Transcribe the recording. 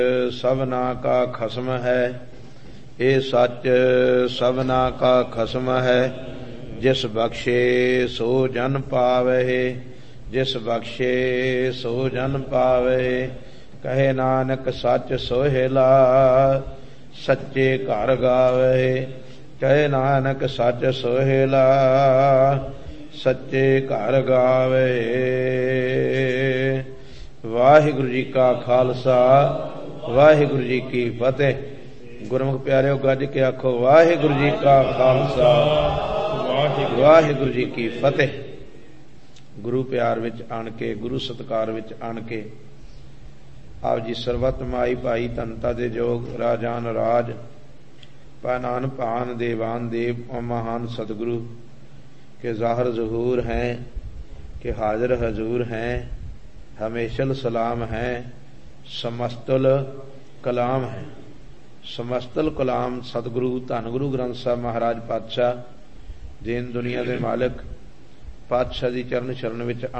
ਸਭਨਾ ਕਾ ਖਸਮ ਹੈ, ਇਹ ਸੱਚ ਸਭਨਾ ਕਾ ਖਸਮ ਹੈ। ਜਿਸ ਬਖਸ਼ੇ ਸੋ ਜਨ ਪਾਵਹਿ, ਜਿਸ ਬਖਸ਼ੇ ਸੋ ਜਨ ਪਾਵਹਿ। ਕਹੇ ਨਾਨਕ ਸੱਚ ਸੋਹਿਲਾ, ਸੱਚੇ ਘਰ ਗਾਵਹਿ। ਕਹੇ ਨਾਨਕ ਸੱਚ ਸੋਹਿਲਾ, ਸੱਚੇ ਘਰ ਗਾਵਹਿ। ਵਾਹਿਗੁਰੂ ਜੀ ਕਾ ਖਾਲਸਾ, ਵਾਹਿਗੁਰੂ ਜੀ ਕੀ ਫਤਿਹ। ਗੁਰਮੁਖ ਪਿਆਰਿਓ, ਗੱਜ ਕੇ ਆਖੋ ਵਾਹਿਗੁਰੂ ਜੀ ਕਾ ਖਾਲਸਾ, ਵਾਹਿਗੁਰੂ ਜੀ ਕੀ ਫਤਿਹ। ਗੁਰੂ ਪਿਆਰ ਵਿੱਚ ਆਣ ਕੇ, ਗੁਰੂ ਸਤਿਕਾਰ ਵਿੱਚ ਆਣ ਕੇ ਆਪ ਜੀ ਸਰਬਤ ਮਾਈ ਭਾਈ ਧਨਤਾ ਦੇ ਜੋਗ ਰਾਜਾਨ ਰਾਜ पानान पान देवान देव और महान सतगुरु के ज़ाहिर ज़हूर हैं, के हाजिर हजूर हैं, हमेशल सलाम हैं, समस्तुल कलाम है। समस्तुल कलाम सतगुरु धन गुरु ग्रंथ साहब महाराज पातशाह दीन दुनिया के मालिक पातशाह दी चरण शरण विच